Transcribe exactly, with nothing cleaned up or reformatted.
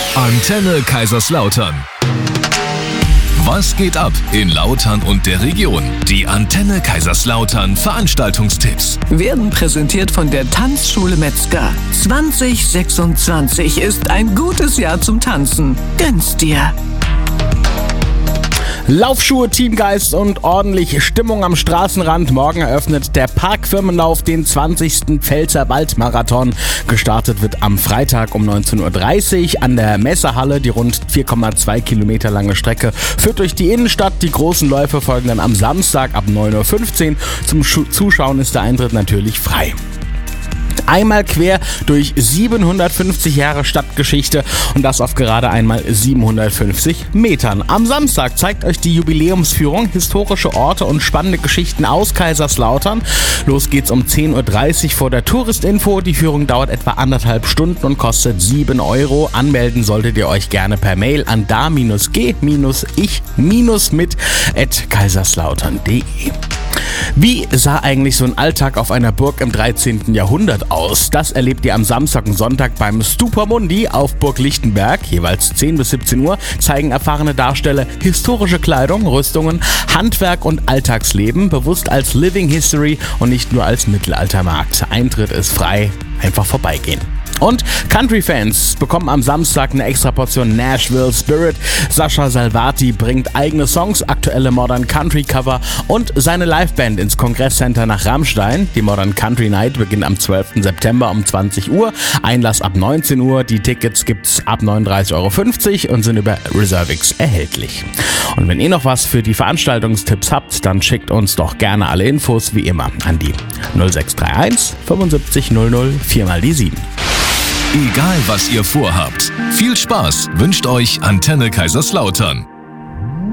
Antenne Kaiserslautern. Was geht ab in Lautern und der Region? Die Antenne Kaiserslautern Veranstaltungstipps werden präsentiert von der Tanzschule Metzger. zwanzig sechsundzwanzig ist ein gutes Jahr zum Tanzen. Gönn's dir! Laufschuhe, Teamgeist und ordentlich Stimmung am Straßenrand. Morgen eröffnet der Parkfirmenlauf den zwanzigsten Pfälzer Waldmarathon. Gestartet wird am Freitag um neunzehn Uhr dreißig an der Messehalle. Die rund vier Komma zwei Kilometer lange Strecke führt durch die Innenstadt. Die großen Läufe folgen dann am Samstag ab neun Uhr fünfzehn. Zum Zuschauen ist der Eintritt natürlich frei. Einmal quer durch siebenhundertfünfzig Jahre Stadtgeschichte und das auf gerade einmal siebenhundertfünfzig Metern. Am Samstag zeigt euch die Jubiläumsführung historische Orte und spannende Geschichten aus Kaiserslautern. Los geht's um zehn Uhr dreißig vor der Touristinfo. Die Führung dauert etwa anderthalb Stunden und kostet sieben Euro. Anmelden solltet ihr euch gerne per Mail an da-g-ich-mit at kaiserslautern punkt de. Wie sah eigentlich so ein Alltag auf einer Burg im dreizehnten Jahrhundert aus? Das erlebt ihr am Samstag und Sonntag beim Stupa Mundi auf Burg Lichtenberg. Jeweils zehn bis siebzehn Uhr zeigen erfahrene Darsteller historische Kleidung, Rüstungen, Handwerk und Alltagsleben, bewusst als Living History und nicht nur als Mittelaltermarkt. Eintritt ist frei, einfach vorbeigehen. Und Country-Fans bekommen am Samstag eine extra Portion Nashville Spirit. Sascha Salvati bringt eigene Songs, aktuelle Modern Country Cover und seine Liveband ins Kongresscenter nach Rammstein. Die Modern Country Night beginnt am zwölften September um zwanzig Uhr. Einlass ab neunzehn Uhr. Die Tickets gibt's ab neununddreißig Euro fünfzig und sind über Reservix erhältlich. Und wenn ihr noch was für die Veranstaltungstipps habt, dann schickt uns doch gerne alle Infos wie immer an die null sechs drei eins fünfundsiebzig null null vier mal die sieben. Egal was ihr vorhabt, viel Spaß wünscht euch Antenne Kaiserslautern.